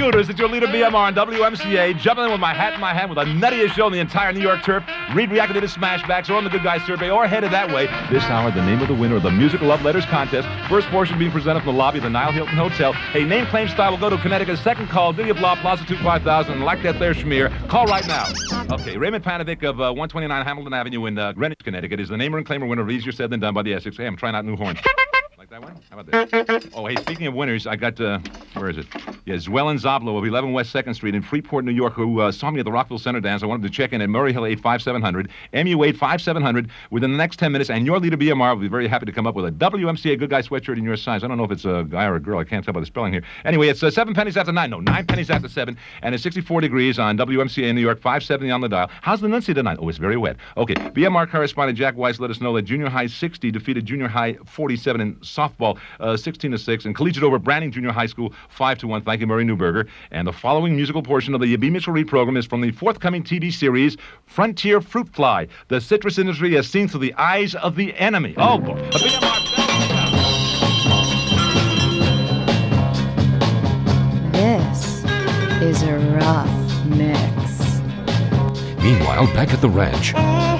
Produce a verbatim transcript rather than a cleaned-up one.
Scooters. It's your leader, B M R, on W M C A. Jumping in with my hat in my hand with the nuttiest show in the entire New York turf. Read reacted to Smashbacks or on the Good Guys survey or headed that way. This hour, the name of the winner of the Musical Love Letters contest. First portion being presented from the lobby of the Nile Hilton Hotel. Hey, name, claim, style will go to Connecticut. Second call, Video Blah, Plaza two five thousand. And like that there, Schmear. Call right now. Okay, Raymond Panovic of uh, one twenty-nine Hamilton Avenue in uh, Greenwich, Connecticut is the namer and claimer winner of Easier Said Than Done by the Essex. Hey, I'm trying out new horns. Like that one? How about this? Oh, hey, speaking of winners, I got, uh, where is it? Yeah, Zwellen Zablo of eleven West second Street in Freeport, New York, who uh, saw me at the Rockville Center dance. I wanted to check in at Murray Hill eight five seven hundred, M U eight five seven hundred within the next ten minutes, and your leader, B M R, will be very happy to come up with a W M C A Good Guy sweatshirt in your size. I don't know if it's a guy or a girl. I can't tell by the spelling here. Anyway, it's uh, seven pennies after nine. No, nine pennies after seven, and it's sixty-four degrees on W M C A in New York, five seventy on the dial. How's the Nuncy tonight? Oh, it's very wet. Okay, B M R correspondent Jack Weiss let us know that Junior High sixty defeated Junior High forty-seven in softball, uh, sixteen to six, and collegiate over Branding Junior High School five to one. Thank you, Murray Newberger. And the following musical portion of the B. Mitchell Reed program is from the forthcoming T V series Frontier Fruit Fly. The citrus industry as seen through the eyes of the enemy. Oh, boy. A B M R This is a rough mix. Meanwhile, back at the ranch.